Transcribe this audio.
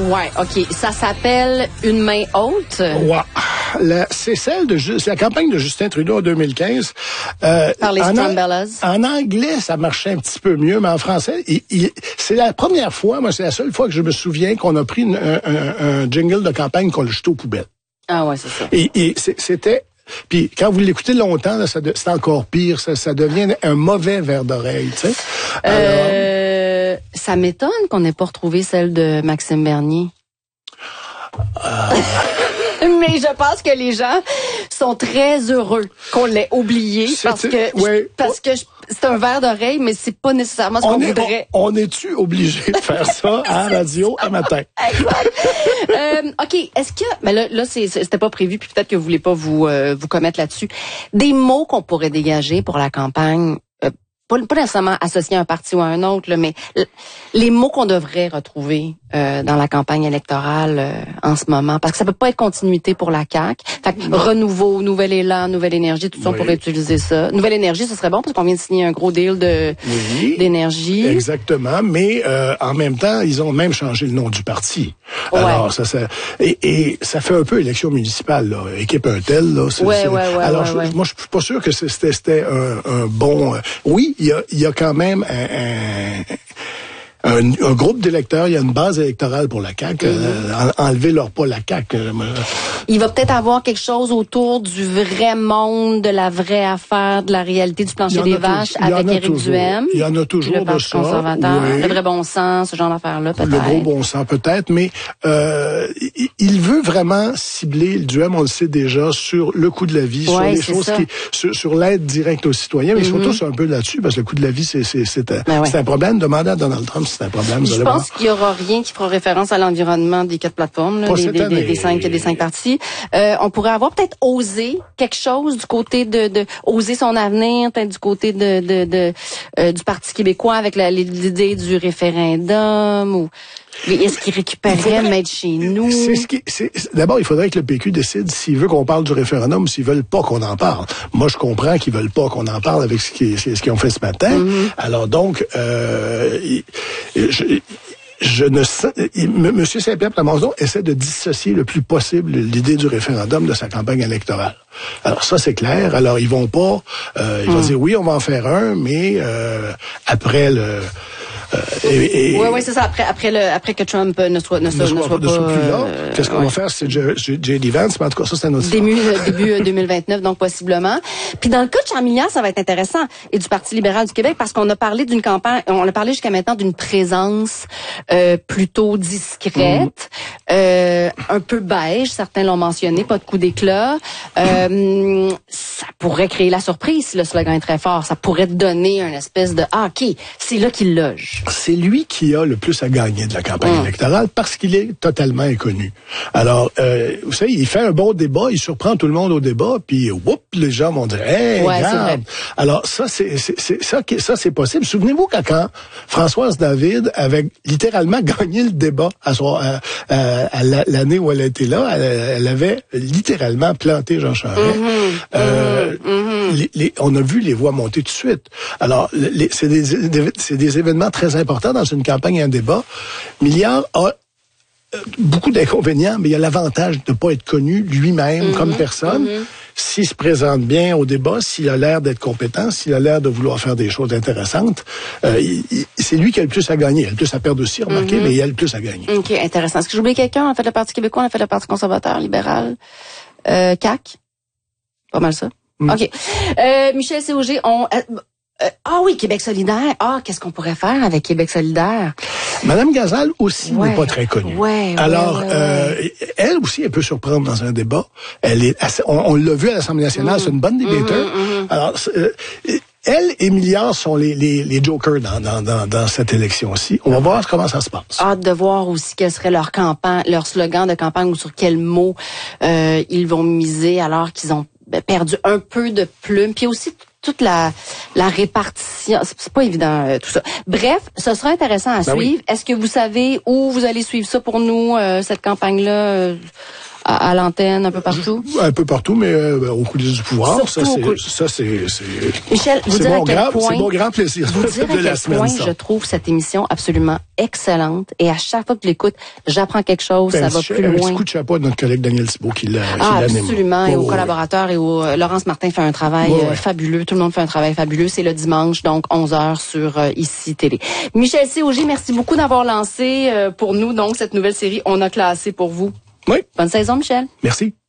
Ouais, OK. Ça s'appelle Une main haute. Ouais. C'est c'est la campagne de Justin Trudeau en 2015. Par les Strumbellas. En anglais, ça marchait un petit peu mieux, mais en français, c'est la première fois, moi, c'est la seule fois que je me souviens qu'on a pris un jingle de campagne qu'on l'a jeté aux poubelles. Ah ouais, c'est ça. Et c'était... Puis quand vous l'écoutez longtemps, là, c'est encore pire. Ça devient un mauvais verre d'oreille, tu sais. Alors... ça m'étonne qu'on n'ait pas retrouvé celle de Maxime Bernier. Mais je pense que les gens sont très heureux qu'on l'ait oublié parce que c'est un verre d'oreille, mais c'est pas nécessairement ce qu'on voudrait. On est-tu obligé de faire ça à la radio à matin? OK. Est-ce que, mais là, c'était pas prévu, puis peut-être que vous voulez pas vous commettre là-dessus. Des mots qu'on pourrait dégager pour la campagne, pas nécessairement associés à un parti ou à un autre, là, mais les mots qu'on devrait retrouver dans la campagne électorale en ce moment, parce que ça peut pas être continuité pour la CAQ. Fait que renouveau, nouvel élan, nouvelle énergie, tout ça, on pourrait utiliser ça. Nouvelle énergie, ce serait bon parce qu'on vient de signer un gros deal d'énergie. Exactement, mais en même temps, ils ont même changé le nom du parti. Alors et ça fait un peu élection municipale, là. Équipe Untel, là. Alors moi, je suis pas sûr que c'était un bon. Oui, il y a quand même un groupe d'électeurs, il y a une base électorale pour la CAQ. Enlevez-leur pas la CAQ. Il va peut-être avoir quelque chose autour du vrai monde, de la vraie affaire, de la réalité du plancher des vaches avec Éric Duhaime. Il y en a toujours le Parti conservateur, le vrai bon sens, ce genre d'affaires-là, peut-être. Le gros bon sens, peut-être, mais il veut vraiment cibler le Duhaime, on le sait déjà, sur le coût de la vie, sur les choses sur l'aide directe aux citoyens, mais ils sont tous un peu là-dessus, parce que le coût de la vie, c'est un problème. Demandez à Donald Trump si c'est un problème. Je pense qu'il y aura rien qui fera référence à l'environnement des 4 plateformes, là, des 5 partis. On pourrait avoir peut-être osé quelque chose du côté de oser son avenir, peut-être du côté du Parti québécois avec l'idée du référendum ou est-ce qu'il récupérerait Maître chez nous? D'abord, il faudrait que le PQ décide s'il veut qu'on parle du référendum ou s'ils veulent pas qu'on en parle. Moi, je comprends qu'ils veulent pas qu'on en parle avec ce qu'ils ont fait ce matin. Alors donc, Monsieur Saint-Pierre Plamondon essaie de dissocier le plus possible l'idée du référendum de sa campagne électorale. Alors ça, c'est clair. Alors ils vont pas, ils vont dire oui, on va en faire un, mais après le... Oui, c'est ça. Après que Trump ne soit pas plus là. Qu'est-ce qu'on va faire? C'est J.D. Vance, mais en tout cas, ça, c'est un autre début 2029, donc possiblement. Puis dans le cas de Charles Milliard, ça va être intéressant, et du Parti libéral du Québec, parce qu'on a parlé d'une campagne, on a parlé jusqu'à maintenant d'une présence plutôt discrète, un peu beige, certains l'ont mentionné, pas de coup d'éclat. Ça pourrait créer la surprise si le slogan est très fort. Ça pourrait donner une espèce de OK, c'est là qu'il loge. C'est lui qui a le plus à gagner de la campagne électorale parce qu'il est totalement inconnu. Alors, vous savez, il fait un bon débat, il surprend tout le monde au débat, puis les gens vont dire hey, regarde. Alors ça c'est possible. Souvenez-vous quand Françoise David avait littéralement gagné le débat à l'année où elle était là, elle avait littéralement planté Jean Charest. On a vu les voix monter tout de suite. Alors, c'est des événements très importants dans une campagne et un débat. Milliard a beaucoup d'inconvénients, mais il a l'avantage de ne pas être connu lui-même comme personne. S'il se présente bien au débat, s'il a l'air d'être compétent, s'il a l'air de vouloir faire des choses intéressantes, c'est lui qui a le plus à gagner. Il a le plus à perdre aussi, remarquez, mais il a le plus à gagner. OK, intéressant. Est-ce que j'ai oublié quelqu'un? On a fait le Parti québécois, on a fait le Parti conservateur, libéral, CAQ. Pas mal ça. OK. Michel Caugier, oui, Québec solidaire. Qu'est-ce qu'on pourrait faire avec Québec solidaire? Madame Gazal aussi n'est pas très connue. Alors, elle aussi, elle peut surprendre dans un débat. On l'a vu à l'Assemblée nationale, c'est une bonne débatteur. Alors, elle et Milliard sont les jokers dans cette élection-ci. On va voir comment ça se passe. Hâte de voir aussi quel serait leur slogan de campagne ou sur quels mots ils vont miser alors qu'ils ont perdu un peu de plume. Puis aussi toute la répartition, c'est pas évident tout ça. Bref, ce sera intéressant à suivre. Oui. Est-ce que vous savez où vous allez suivre ça pour nous, cette campagne-là? À l'antenne, un peu partout? Un peu partout, mais au coulisses du pouvoir. Surtout c'est Michel, vous dire à quel point... C'est mon grand plaisir de la semaine. Je trouve cette émission absolument excellente. Et à chaque fois que je l'écoute, j'apprends quelque chose, ça va plus loin. Un petit coup de chapeau à notre collègue Daniel Thibault qui l'a absolument. Et aux collaborateurs et Laurence Martin fait un travail fabuleux. Tout le monde fait un travail fabuleux. C'est le dimanche, donc 11h sur ICI Télé. Michel C. Augier, merci beaucoup d'avoir lancé pour nous donc cette nouvelle série On a classé pour vous. Oui. Bonne saison, Michel. Merci.